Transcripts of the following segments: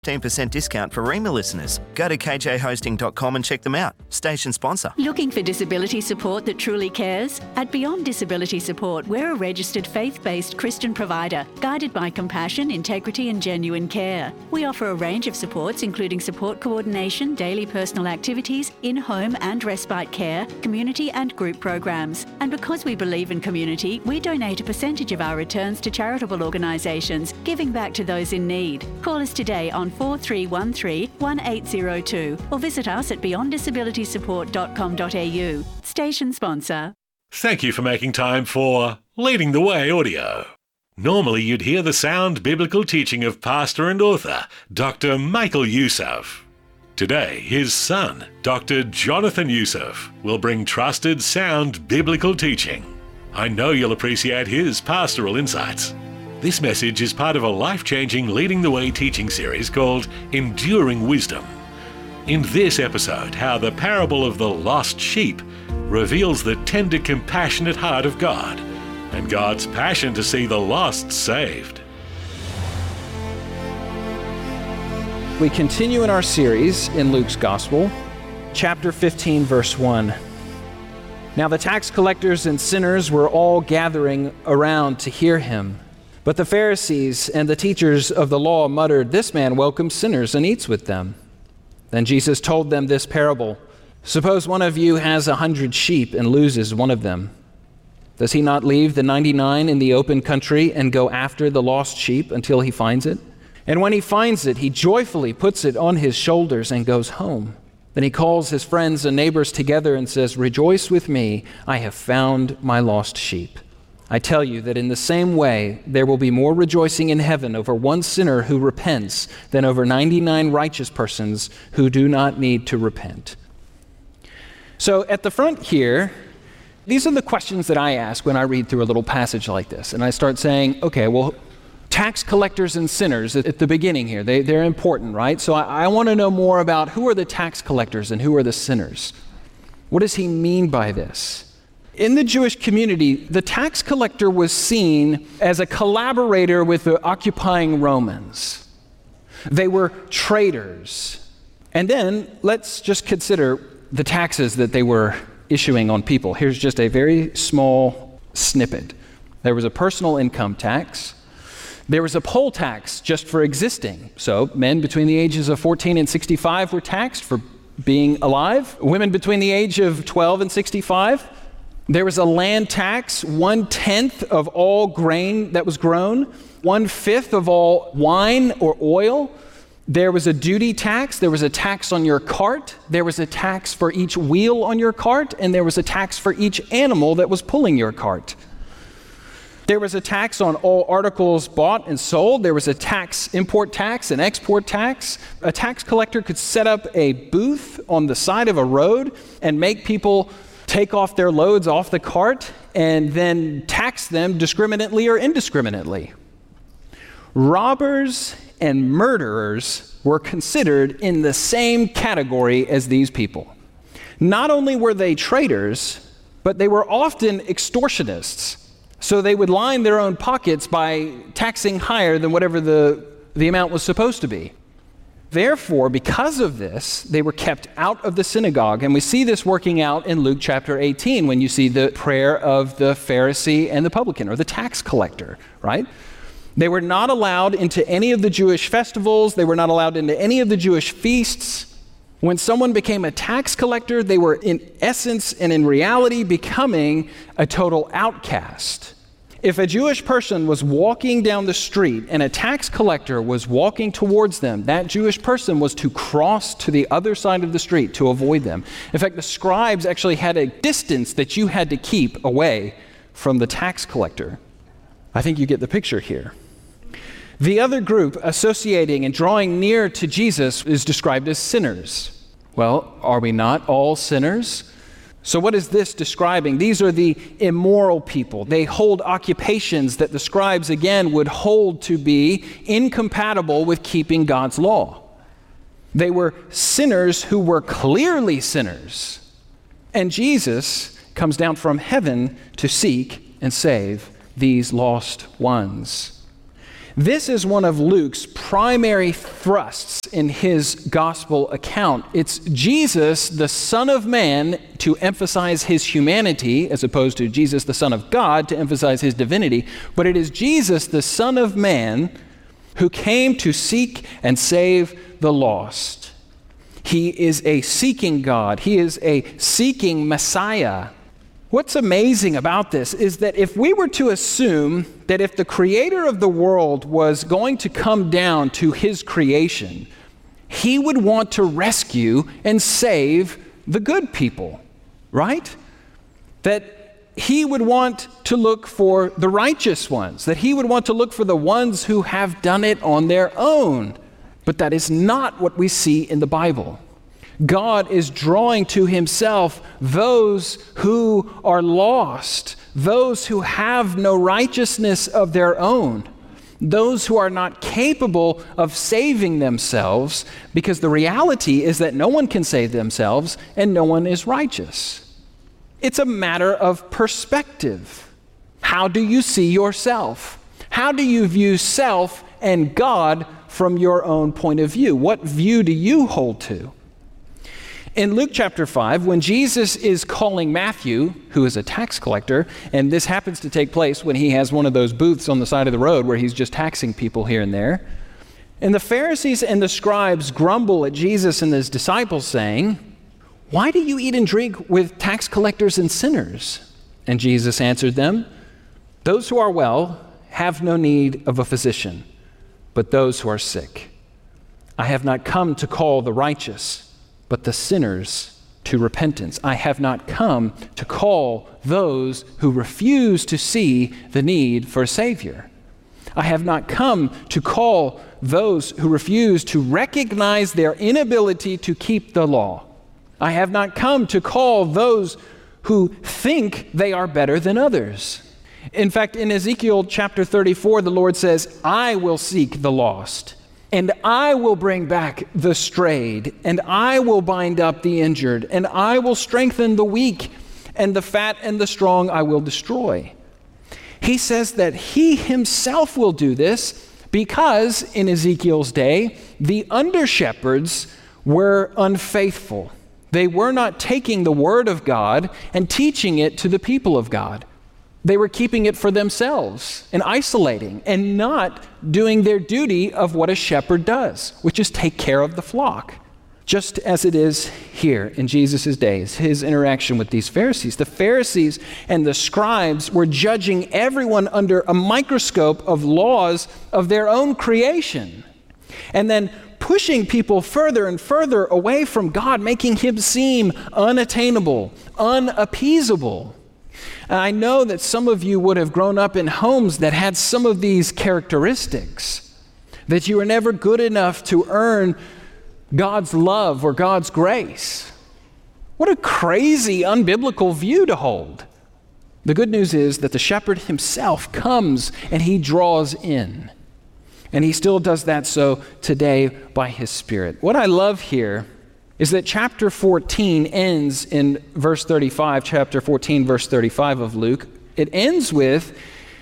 10% discount for Rema listeners. Go to kjhosting.com and check them out. Station sponsor. Looking for disability support that truly cares? At Beyond Disability Support, we're a registered faith-based Christian provider, guided by compassion, integrity and genuine care. We offer a range of supports, including support coordination, daily personal activities, in-home and respite care, community and group programs. And because we believe in community, we donate a percentage of our returns to charitable organisations, giving back to those in need. Call us today on 4313-1802 or visit us at beyonddisabilitysupport.com.au. Station sponsor. Thank you for making time for Leading the Way Audio. Normally you'd hear the sound biblical teaching of pastor and author Dr. Michael Youssef. Today, his son, Dr. Jonathan Youssef, will bring trusted, sound biblical teaching. I know you'll appreciate his pastoral insights. This message is part of a life-changing Leading the Way teaching series called Enduring Wisdom. In this episode, how the parable of the lost sheep reveals the tender, compassionate heart of God and God's passion to see the lost saved. We continue in our series in Luke's Gospel, chapter 15, verse 1. Now the tax collectors and sinners were all gathering around to hear him. But the Pharisees and the teachers of the law muttered, "This man welcomes sinners and eats with them." Then Jesus told them this parable. "Suppose one of you has 100 sheep and loses one of them. Does he not leave the 99 in the open country and go after the lost sheep until he finds it? And when he finds it, he joyfully puts it on his shoulders and goes home. Then he calls his friends and neighbors together and says, 'Rejoice with me, I have found my lost sheep.' I tell you that in the same way, there will be more rejoicing in heaven over one sinner who repents than over 99 righteous persons who do not need to repent." So at the front here, these are the questions that I ask when I read through a little passage like this. And I start saying, okay, well, tax collectors and sinners at the beginning here, they're important, right? So I want to know more about who are the tax collectors and who are the sinners. What does he mean by this? In the Jewish community, the tax collector was seen as a collaborator with the occupying Romans. They were traitors. And then let's just consider the taxes that they were issuing on people. Here's just a very small snippet. There was a personal income tax. There was a poll tax just for existing. So men between the ages of 14 and 65 were taxed for being alive. Women between the age of 12 and 65. There was a land tax, 1/10 of all grain that was grown, 1/5 of all wine or oil. There was a duty tax, there was a tax on your cart, there was a tax for each wheel on your cart, and there was a tax for each animal that was pulling your cart. There was a tax on all articles bought and sold. There was a tax, import tax and export tax. A tax collector could set up a booth on the side of a road and make people take off their loads off the cart and then tax them discriminately or indiscriminately. Robbers and murderers were considered in the same category as these people. Not only were they traitors, but they were often extortionists. So they would line their own pockets by taxing higher than whatever the amount was supposed to be. Therefore, because of this, they were kept out of the synagogue. And we see this working out in Luke chapter 18 when you see the prayer of the Pharisee and the publican, or the tax collector, right? They were not allowed into any of the Jewish festivals. They were not allowed into any of the Jewish feasts. When someone became a tax collector, they were in essence and in reality becoming a total outcast. If a Jewish person was walking down the street and a tax collector was walking towards them, that Jewish person was to cross to the other side of the street to avoid them. In fact, the scribes actually had a distance that you had to keep away from the tax collector. I think you get the picture here. The other group associating and drawing near to Jesus is described as sinners. Well, are we not all sinners? So what is this describing? These are the immoral people. They hold occupations that the scribes, again, would hold to be incompatible with keeping God's law. They were sinners who were clearly sinners. And Jesus comes down from heaven to seek and save these lost ones. This is one of Luke's primary thrusts in his gospel account. It's Jesus, the Son of Man, to emphasize his humanity, as opposed to Jesus, the Son of God, to emphasize his divinity. But it is Jesus, the Son of Man, who came to seek and save the lost. He is a seeking God. He is a seeking Messiah. What's amazing about this is that if we were to assume that if the creator of the world was going to come down to his creation, he would want to rescue and save the good people, right? That he would want to look for the righteous ones, that he would want to look for the ones who have done it on their own. But that is not what we see in the Bible. God is drawing to himself those who are lost, those who have no righteousness of their own, those who are not capable of saving themselves, because the reality is that no one can save themselves and no one is righteous. It's a matter of perspective. How do you see yourself? How do you view self and God from your own point of view? What view do you hold to? In Luke chapter 5, when Jesus is calling Matthew, who is a tax collector, and this happens to take place when he has one of those booths on the side of the road where he's just taxing people here and there, and the Pharisees and the scribes grumble at Jesus and his disciples, saying, "Why do you eat and drink with tax collectors and sinners?" And Jesus answered them, "Those who are well have no need of a physician, but those who are sick. I have not come to call the righteous, but the sinners to repentance. I have not come to call those who refuse to see the need for a Savior. I have not come to call those who refuse to recognize their inability to keep the law. I have not come to call those who think they are better than others." In fact, in Ezekiel chapter 34, the Lord says, "I will seek the lost, and I will bring back the strayed, and I will bind up the injured, and I will strengthen the weak, and the fat and the strong I will destroy." He says that he himself will do this because in Ezekiel's day, the under-shepherds were unfaithful. They were not taking the word of God and teaching it to the people of God. They were keeping it for themselves and isolating and not doing their duty of what a shepherd does, which is take care of the flock. Just as it is here in Jesus' days, his interaction with these Pharisees. The Pharisees and the scribes were judging everyone under a microscope of laws of their own creation, and then pushing people further and further away from God, making him seem unattainable, unappeasable. And I know that some of you would have grown up in homes that had some of these characteristics, that you were never good enough to earn God's love or God's grace. What a crazy, unbiblical view to hold. The good news is that the shepherd himself comes and he draws in. And he still does that so today by his Spirit. What I love here is that chapter 14 ends in verse 35, chapter 14, verse 35 of Luke. It ends with,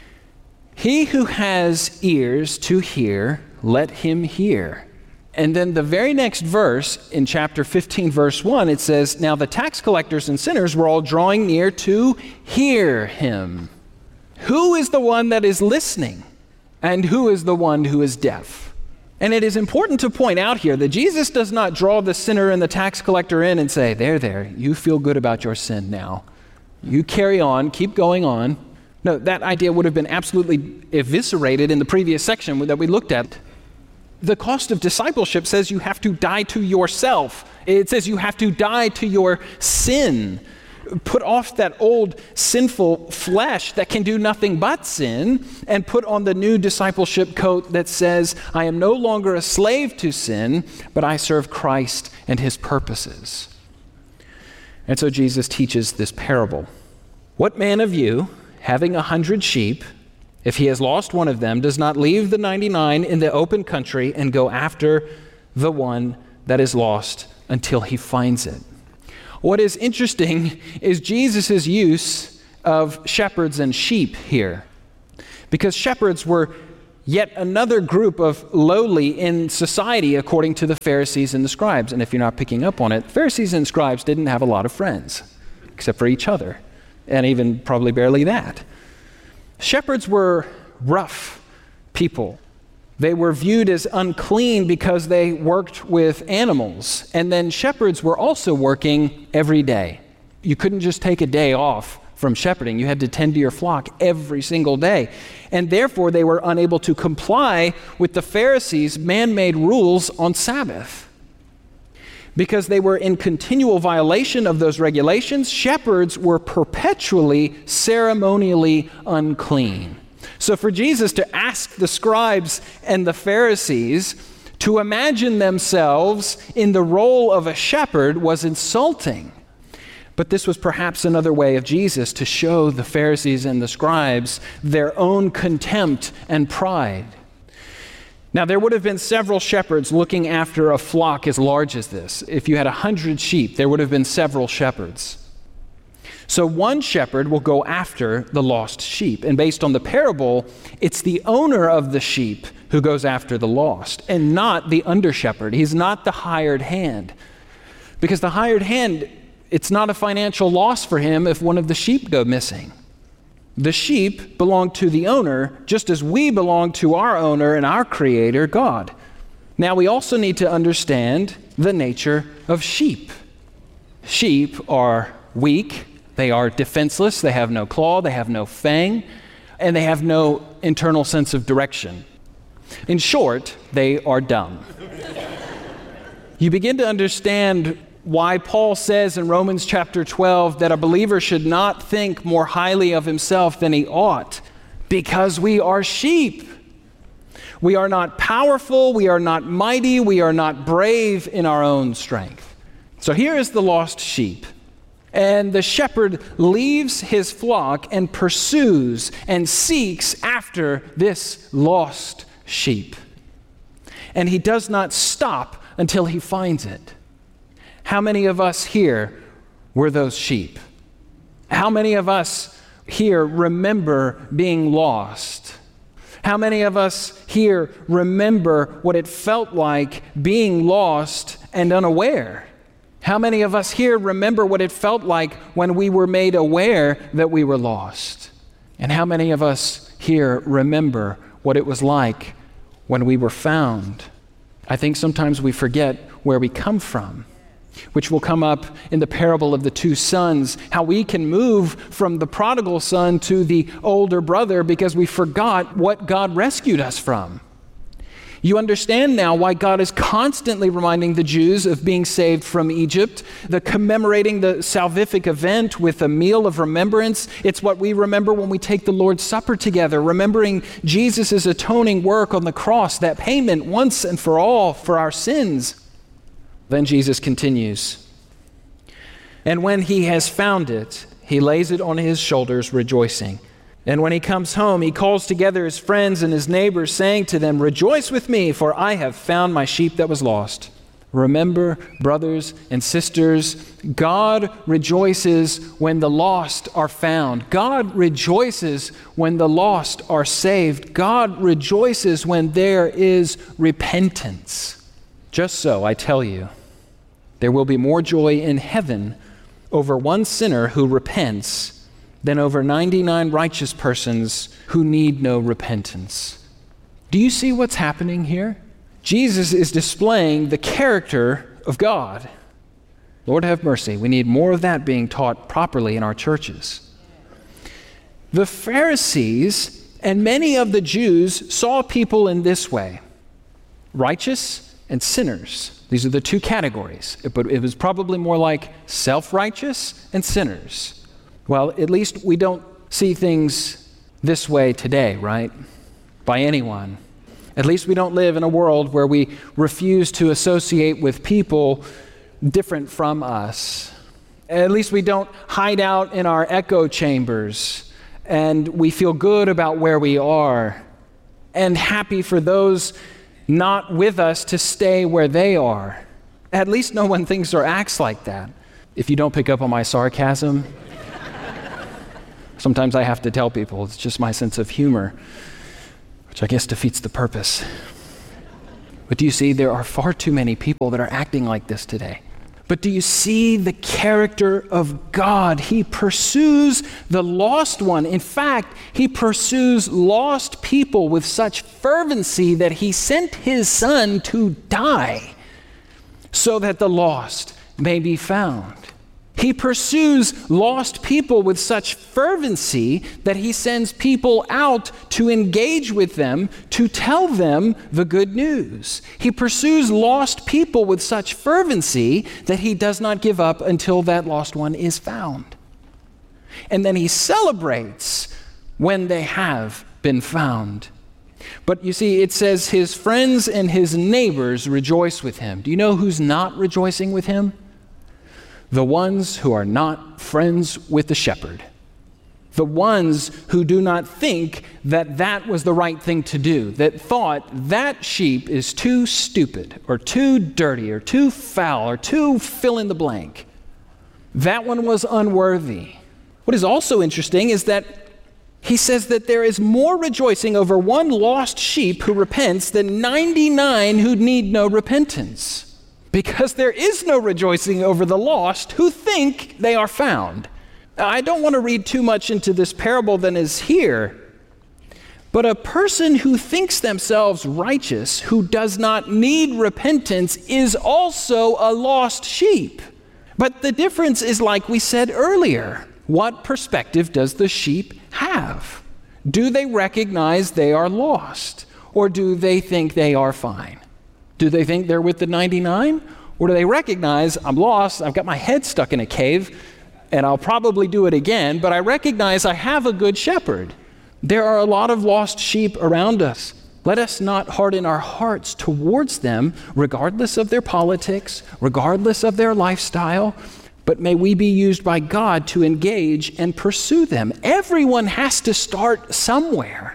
"He who has ears to hear, let him hear." And then the very next verse, in chapter 15, verse 1, it says, "Now the tax collectors and sinners were all drawing near to hear him." Who is the one that is listening? And who is the one who is deaf? And it is important to point out here that Jesus does not draw the sinner and the tax collector in and say, there, you feel good about your sin now. You carry on, keep going on. No, that idea would have been absolutely eviscerated in the previous section that we looked at. The cost of discipleship says you have to die to yourself. It says you have to die to your sin. Put off that old sinful flesh that can do nothing but sin, and put on the new discipleship coat that says, I am no longer a slave to sin, but I serve Christ and his purposes. And so Jesus teaches this parable. What man of you, having 100 sheep, if he has lost one of them, does not leave the 99 in the open country and go after the one that is lost until he finds it? What is interesting is Jesus' use of shepherds and sheep here, because shepherds were yet another group of lowly in society according to the Pharisees and the scribes. And if you're not picking up on it, Pharisees and scribes didn't have a lot of friends, except for each other, and even probably barely that. Shepherds were rough people. They were viewed as unclean because they worked with animals. And then shepherds were also working every day. You couldn't just take a day off from shepherding. You had to tend to your flock every single day. And therefore, they were unable to comply with the Pharisees' man-made rules on Sabbath. Because they were in continual violation of those regulations, shepherds were perpetually ceremonially unclean. So for Jesus to ask the scribes and the Pharisees to imagine themselves in the role of a shepherd was insulting. But this was perhaps another way of Jesus to show the Pharisees and the scribes their own contempt and pride. Now, there would have been several shepherds looking after a flock as large as this. If you had 100 sheep, there would have been several shepherds. So one shepherd will go after the lost sheep. And based on the parable, it's the owner of the sheep who goes after the lost, and not the under-shepherd. He's not the hired hand. Because the hired hand, it's not a financial loss for him if one of the sheep go missing. The sheep belong to the owner, just as we belong to our owner and our creator, God. Now, we also need to understand the nature of sheep. Sheep are weak, they are defenseless, they have no claw, they have no fang, and they have no internal sense of direction. In short, they are dumb. You begin to understand why Paul says in Romans chapter 12 that a believer should not think more highly of himself than he ought, because we are sheep. We are not powerful, we are not mighty, we are not brave in our own strength. So here is the lost sheep. And the shepherd leaves his flock and pursues and seeks after this lost sheep. And he does not stop until he finds it. How many of us here were those sheep? How many of us here remember being lost? How many of us here remember what it felt like being lost and unaware? How many of us here remember what it felt like when we were made aware that we were lost? And how many of us here remember what it was like when we were found? I think sometimes we forget where we come from, which will come up in the parable of the two sons, how we can move from the prodigal son to the older brother because we forgot what God rescued us from. You understand now why God is constantly reminding the Jews of being saved from Egypt, commemorating the salvific event with a meal of remembrance. It's what we remember when we take the Lord's Supper together, remembering Jesus' atoning work on the cross, that payment once and for all for our sins. Then Jesus continues, and when he has found it, he lays it on his shoulders, rejoicing. And when he comes home, he calls together his friends and his neighbors, saying to them, "Rejoice with me, for I have found my sheep that was lost." Remember, brothers and sisters, God rejoices when the lost are found. God rejoices when the lost are saved. God rejoices when there is repentance. Just so, I tell you, there will be more joy in heaven over one sinner who repents than over 99 righteous persons who need no repentance. Do you see what's happening here? Jesus is displaying the character of God. Lord have mercy. We need more of that being taught properly in our churches. The Pharisees and many of the Jews saw people in this way: righteous and sinners. These are the two categories, but it was probably more like self-righteous and sinners. Well, at least we don't see things this way today, right? By anyone. At least we don't live in a world where we refuse to associate with people different from us. At least we don't hide out in our echo chambers and we feel good about where we are and happy for those not with us to stay where they are. At least no one thinks or acts like that. If you don't pick up on my sarcasm, sometimes I have to tell people it's just my sense of humor. which I guess defeats the purpose. But do you see, there are far too many people that are acting like this today. But do you see the character of God? He pursues the lost one. In fact, he pursues lost people with such fervency that he sent his son to die so that the lost may be found. He pursues lost people with such fervency that he sends people out to engage with them, to tell them the good news. He pursues lost people with such fervency that he does not give up until that lost one is found. And then he celebrates when they have been found. But you see, it says his friends and his neighbors rejoice with him. Do you know who's not rejoicing with him? The ones who are not friends with the shepherd. The ones who do not think that that was the right thing to do, that thought that sheep is too stupid or too dirty or too foul or too fill in the blank. That one was unworthy. What is also interesting is that he says that there is more rejoicing over one lost sheep who repents than 99 who need no repentance. Because there is no rejoicing over the lost who think they are found. I don't want to read too much into this parable than is here, but a person who thinks themselves righteous, who does not need repentance, is also a lost sheep. But the difference is, like we said earlier, what perspective does the sheep have? Do they recognize they are lost, or do they think they are fine? Do they think they're with the 99? Or do they recognize, I'm lost, I've got my head stuck in a cave, and I'll probably do it again, but I recognize I have a good shepherd. There are a lot of lost sheep around us. Let us not harden our hearts towards them, regardless of their politics, regardless of their lifestyle, but may we be used by God to engage and pursue them. Everyone has to start somewhere.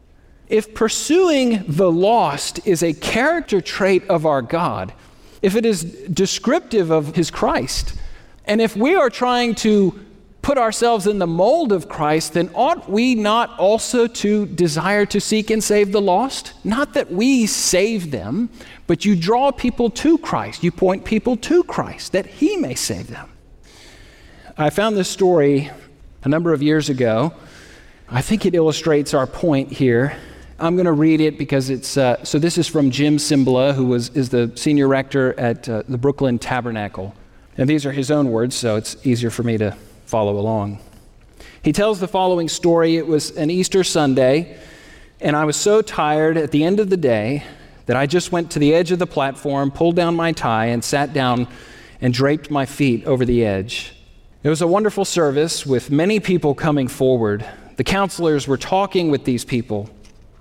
If pursuing the lost is a character trait of our God, if it is descriptive of his Christ, and if we are trying to put ourselves in the mold of Christ, then ought we not also to desire to seek and save the lost? Not that we save them, but you draw people to Christ. You point people to Christ that he may save them. I found this story a number of years ago. I think it illustrates our point here. I'm going to read it because it's, so this is from Jim Cymbala, who is the senior rector at the Brooklyn Tabernacle. And these are his own words, so it's easier for me to follow along. He tells the following story. It was an Easter Sunday, and I was so tired at the end of the day that I just went to the edge of the platform, pulled down my tie, and sat down and draped my feet over the edge. It was a wonderful service with many people coming forward. The counselors were talking with these people.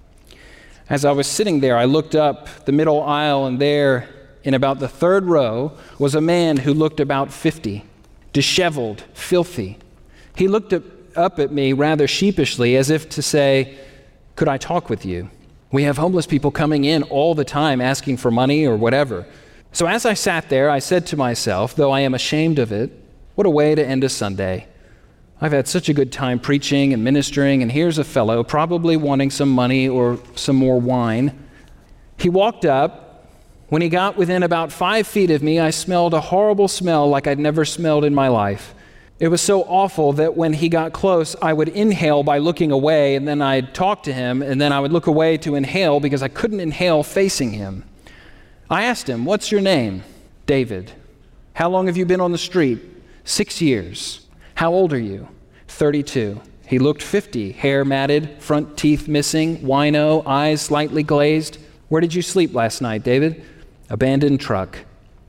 As I was sitting there, I looked up the middle aisle, and there, in about the third row, was a man who looked about 50, disheveled, filthy. He looked up at me rather sheepishly, as if to say, "Could I talk with you? We have homeless people coming in all the time asking for money or whatever." So as I sat there, I said to myself, though I am ashamed of it, what a way to end a Sunday. I've had such a good time preaching and ministering, and here's a fellow probably wanting some money or some more wine. He walked up. When he got within about 5 feet of me, I smelled a horrible smell like I'd never smelled in my life. It was so awful that when he got close, I would inhale by looking away, and then I'd talk to him, and then I would look away to inhale because I couldn't inhale facing him. I asked him, "What's your name?" "David." "How long have you been on the street?" 6 years. "How old are you?" 32. He looked 50, hair matted, front teeth missing, wino, eyes slightly glazed. "Where did you sleep last night, David?" "Abandoned truck."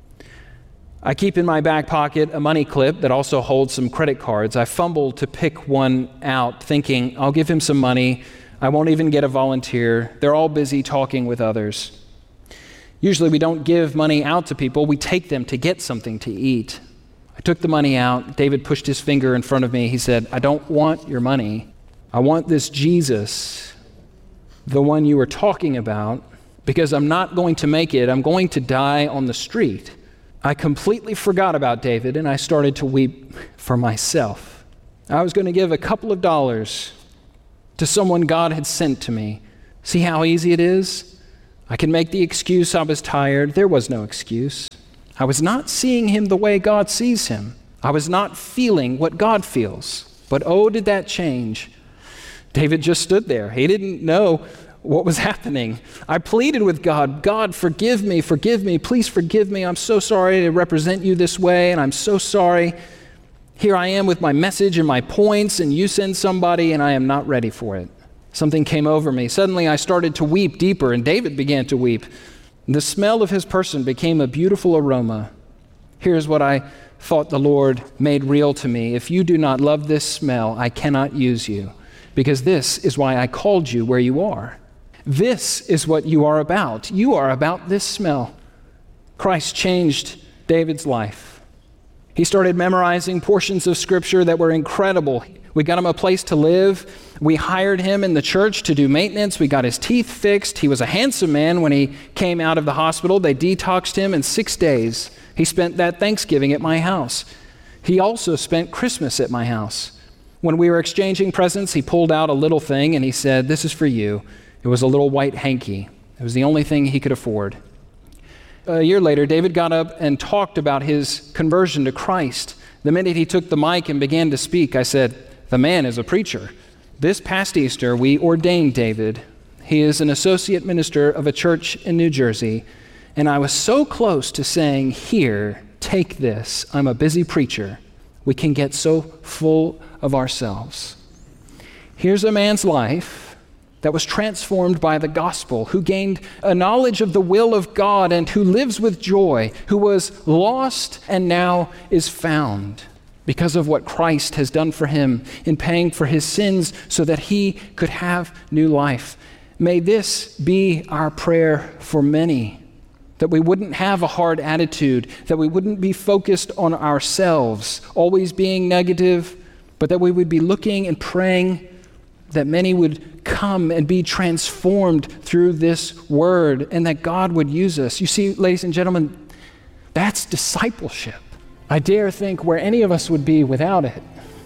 I keep in my back pocket a money clip that also holds some credit cards. I fumbled to pick one out, thinking, I'll give him some money. I won't even get a volunteer. They're all busy talking with others. Usually we don't give money out to people. We take them to get something to eat. I took the money out. David pushed his finger in front of me. He said, "I don't want your money. I want this Jesus, the one you were talking about, because I'm not going to make it. I'm going to die on the street." I completely forgot about David, and I started to weep for myself. I was going to give a couple of dollars to someone God had sent to me See how easy it is? I can make the excuse I was tired. There was no excuse. I was not seeing him the way God sees him. I was not feeling what God feels. But oh, did that change. David just stood there. He didn't know what was happening. I pleaded with God, God, forgive me, please forgive me. I'm so sorry to represent you this way, and I'm so sorry. Here I am with my message and my points, and you send somebody, and I am not ready for it. Something came over me. Suddenly I started to weep deeper, and David began to weep. The smell of his person became a beautiful aroma. Here's what I thought the Lord made real to me. If you do not love this smell, I cannot use you, because this is why I called you where you are. This is what you are about. You are about this smell. Christ changed David's life. He started memorizing portions of Scripture that were incredible. We got him a place to live. We hired him in the church to do maintenance. We got his teeth fixed. He was a handsome man when he came out of the hospital. They detoxed him in 6 days. He spent that Thanksgiving at my house. He also spent Christmas at my house. When we were exchanging presents, he pulled out a little thing and he said, "This is for you." It was a little white hanky. It was the only thing he could afford. A year later, David got up and talked about his conversion to Christ. The minute he took the mic and began to speak, I said, "The man is a preacher." This past Easter, we ordained David. He is an associate minister of a church in New Jersey. And I was so close to saying, "Here, take this. I'm a busy preacher." We can get so full of ourselves. Here's a man's life that was transformed by the gospel, who gained a knowledge of the will of God and who lives with joy, who was lost and now is found because of what Christ has done for him in paying for his sins so that he could have new life. May this be our prayer for many, that we wouldn't have a hard attitude, that we wouldn't be focused on ourselves, always being negative, but that we would be looking and praying that many would come and be transformed through this word, and that God would use us. You see, ladies and gentlemen, that's discipleship. I dare think where any of us would be without it.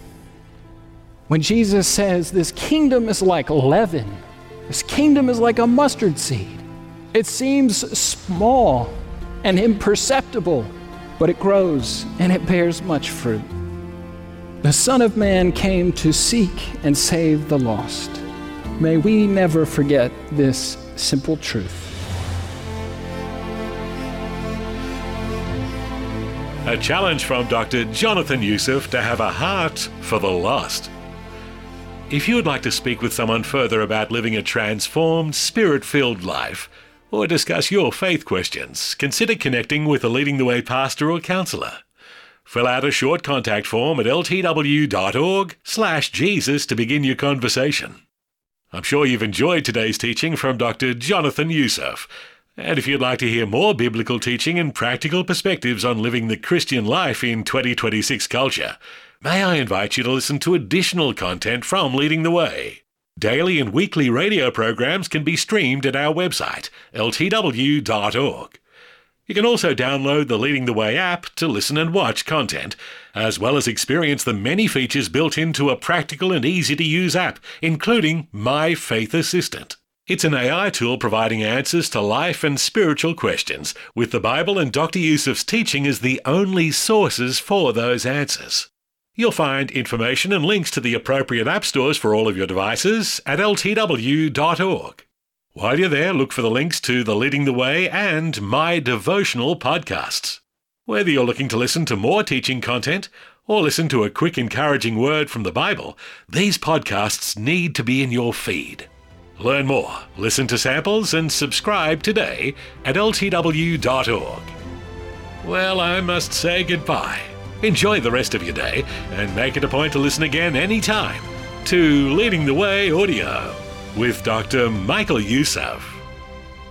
When Jesus says, this kingdom is like leaven, this kingdom is like a mustard seed. It seems small and imperceptible, but it grows and it bears much fruit. The Son of Man came to seek and save the lost. May we never forget this simple truth. A challenge from Dr. Jonathan Youssef to have a heart for the lost. If you would like to speak with someone further about living a transformed, spirit-filled life, or discuss your faith questions, consider connecting with a Leading the Way pastor or counselor. Fill out a short contact form at ltw.org/Jesus to begin your conversation. I'm sure you've enjoyed today's teaching from Dr. Jonathan Youssef. And if you'd like to hear more biblical teaching and practical perspectives on living the Christian life in 2026 culture, may I invite you to listen to additional content from Leading the Way. Daily and weekly radio programs can be streamed at our website, ltw.org. You can also download the Leading the Way app to listen and watch content, as well as experience the many features built into a practical and easy-to-use app, including My Faith Assistant. It's an AI tool providing answers to life and spiritual questions, with the Bible and Dr. Youssef's teaching as the only sources for those answers. You'll find information and links to the appropriate app stores for all of your devices at ltw.org. While you're there, look for the links to the Leading the Way and My Devotional podcasts. Whether you're looking to listen to more teaching content or listen to a quick encouraging word from the Bible, these podcasts need to be in your feed. Learn more, listen to samples, and subscribe today at ltw.org. Well, I must say goodbye. Enjoy the rest of your day and make it a point to listen again anytime to Leading the Way Audio with Dr. Michael Youssef.